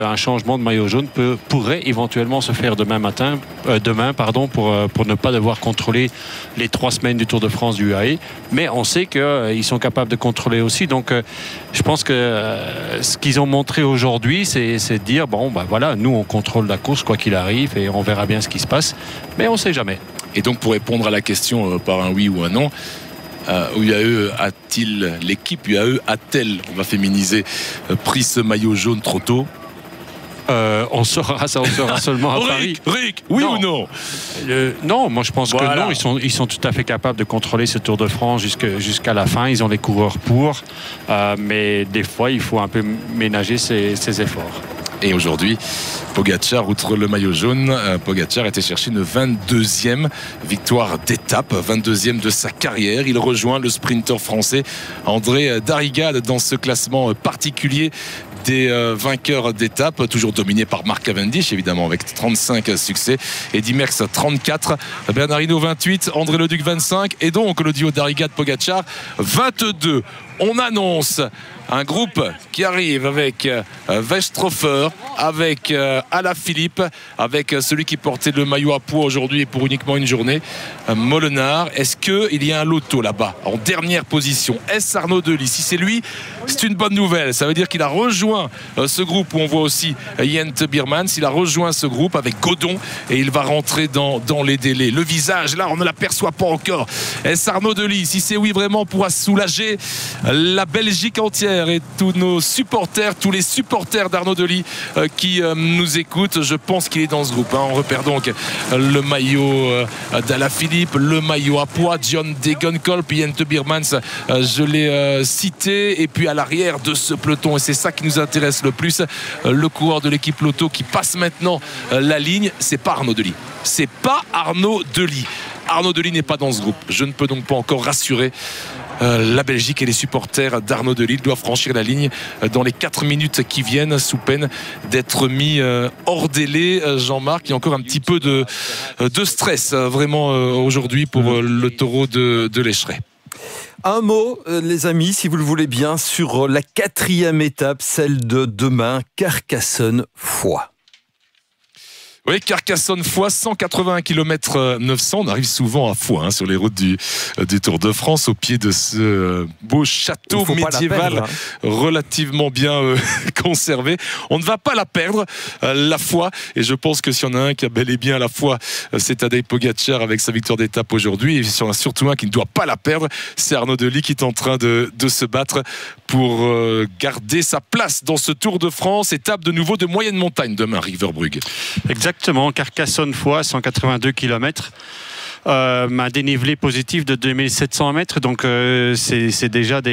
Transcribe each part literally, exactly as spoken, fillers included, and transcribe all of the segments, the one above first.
un changement de maillot jaune peut, pourrait éventuellement se faire demain matin, euh, demain pardon, pour, pour ne pas devoir contrôler les trois semaines du Tour de France du U A E. Mais on sait qu'ils euh, sont capables de contrôler aussi. Donc euh, je pense que euh, ce qu'ils ont montré aujourd'hui, c'est, c'est de dire, bon, ben voilà, nous on contrôle la course quoi qu'il arrive et on verra bien ce qui se passe. Mais on ne sait jamais. Et donc pour répondre à la question euh, par un oui ou un non, Euh, U A E a-t-il, l'équipe U A E a-t-elle, on va féminiser, euh, pris ce maillot jaune trop tôt? Euh, on saura ça, on saura seulement à Rick, Paris. Rick, oui non. ou non? euh, Non, moi je pense voilà. que non. Ils sont, ils sont tout à fait capables de contrôler ce Tour de France jusqu'à, jusqu'à la fin. Ils ont les coureurs pour, euh, mais des fois il faut un peu ménager ses, ses efforts. Et aujourd'hui, Pogačar, outre le maillot jaune, Pogačar était chercher une vingt-deuxième victoire d'étape, vingt-deuxième de sa carrière. Il rejoint le sprinter français André Darrigade dans ce classement particulier des euh, vainqueurs d'étape, toujours dominé par Mark Cavendish évidemment avec trente-cinq succès, Eddy Merckx trente-quatre, Bernard Hinault vingt-huit, André Leduc vingt-cinq et donc le duo Darrigade-Pogačar vingt-deux. On annonce un groupe qui arrive avec euh, Westrhofer, avec euh, Alaphilippe, avec euh, celui qui portait le maillot à poids aujourd'hui et pour uniquement une journée, euh, Molenard. Est-ce qu'il y a un loto là-bas en dernière position? Est-ce Arnaud Delis? Si c'est lui, c'est une bonne nouvelle. Ça veut dire qu'il a rejoint euh, ce groupe où on voit aussi euh, Jens Biermans. Il a rejoint ce groupe avec Godon et il va rentrer dans, dans les délais. Le visage, là, on ne l'aperçoit pas encore. Est-ce Arnaud Delis? Si c'est oui, vraiment, on pourra soulager la Belgique entière et tous nos supporters, tous les supporters d'Arnaud Delis euh, qui euh, nous écoutent. Je pense qu'il est dans ce groupe, hein. On repère donc euh, le maillot euh, d'Alaphilippe, le maillot à poids, John Degenkolb, Jens Biermans, euh, je l'ai euh, cité, et puis à l'arrière de ce peloton, et c'est ça qui nous intéresse le plus, euh, le coureur de l'équipe Lotto qui passe maintenant euh, la ligne, c'est pas Arnaud Delis, c'est pas Arnaud Delis. Arnaud Delis n'est pas dans ce groupe. Je ne peux donc pas encore rassurer Euh, la Belgique et les supporters d'Arnaud Delis. Doivent franchir la ligne dans les quatre minutes qui viennent sous peine d'être mis euh, hors délai. Jean-Marc, il y a encore un petit peu de, de stress euh, vraiment euh, aujourd'hui pour euh, le taureau de, de l'Écheret. Un mot, euh, les amis, si vous le voulez bien, sur la quatrième étape, celle de demain, Carcassonne-Foix. Oui, Carcassonne-Foix, cent quatre-vingts kilomètres neuf cents. On arrive souvent à Foix, hein, sur les routes du, du Tour de France, au pied de ce beau château médiéval, perdre, hein. relativement bien euh, conservé. On ne va pas la perdre, euh, la Foix. Et je pense que s'il y en a un qui a bel et bien la Foix, euh, c'est Tadej Pogačar avec sa victoire d'étape aujourd'hui. Et s'il y en a surtout un qui ne doit pas la perdre, c'est Arnaud Delis qui est en train de, de se battre pour euh, garder sa place dans ce Tour de France. Étape de nouveau de moyenne montagne demain, Riverbrugge. Exactement. Exactement, Carcassonne-Foix, cent quatre-vingt-deux kilomètres. Euh, un dénivelé positif de deux mille sept cents mètres, donc euh, c'est, c'est déjà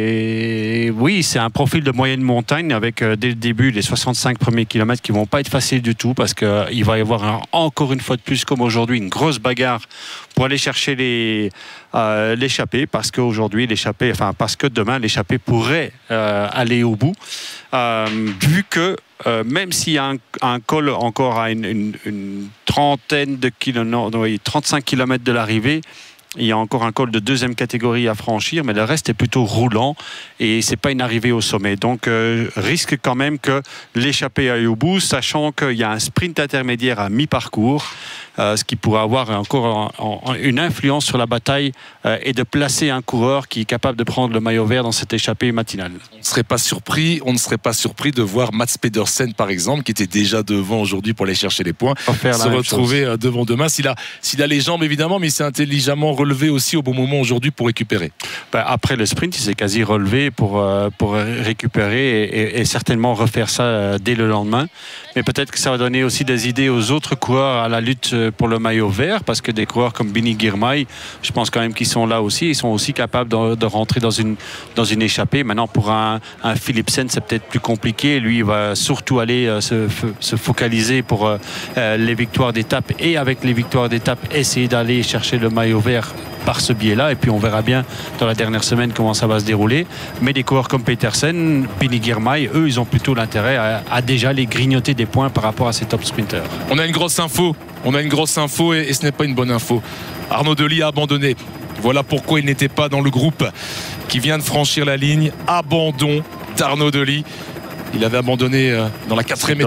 des... Oui, c'est un profil de moyenne montagne avec euh, dès le début les soixante-cinq premiers kilomètres qui vont pas être faciles du tout parce qu'il euh, va y avoir un, encore une fois de plus comme aujourd'hui une grosse bagarre pour aller chercher les, euh, l'échappée parce qu'aujourd'hui l'échappée, enfin parce que demain l'échappée pourrait euh, aller au bout euh, vu que Euh, même s'il y a un, un col encore à une, une, une trentaine de kilomètres, non, oui, trente-cinq kilomètres de l'arrivée, il y a encore un col de deuxième catégorie à franchir, mais le reste est plutôt roulant et c'est pas une arrivée au sommet. Donc euh, risque quand même que l'échappée aille au bout, sachant qu'il y a un sprint intermédiaire à mi-parcours, euh, ce qui pourrait avoir encore en, en, une influence sur la bataille euh, et de placer un coureur qui est capable de prendre le maillot vert dans cette échappée matinale. On ne serait pas surpris, on ne serait pas surpris de voir Mats Pedersen par exemple, qui était déjà devant aujourd'hui pour aller chercher les points, se retrouver chose. devant demain. S'il a, s'il a les jambes évidemment, mais il s'est intelligemment relevé aussi au bon moment aujourd'hui pour récupérer. Ben, après le sprint, il s'est quasi relevé pour, euh, pour récupérer et, et, et certainement refaire ça euh, dès le lendemain. Mais peut-être que ça va donner aussi des idées aux autres coureurs à la lutte pour le maillot vert, parce que des coureurs comme Bini Girmay, je pense quand même qu'ils sont là aussi, ils sont aussi capables de, de rentrer dans une, dans une échappée. Maintenant, pour un, un Philipsen, c'est peut-être plus compliqué. Lui, il va surtout aller euh, se, se focaliser pour euh, les victoires d'étape et avec les victoires d'étape, essayer d'aller chercher le maillot vert par ce biais-là, et puis on verra bien dans la dernière semaine comment ça va se dérouler. Mais des coureurs comme Petersen, Bini Girmay, eux, ils ont plutôt l'intérêt à, à déjà les grignoter des points par rapport à ces top sprinters. On a une grosse info, on a une grosse info et, et ce n'est pas une bonne info. Arnaud Delis a abandonné. Voilà pourquoi il n'était pas dans le groupe qui vient de franchir la ligne. Abandon d'Arnaud Delis. Il avait abandonné dans la quatrième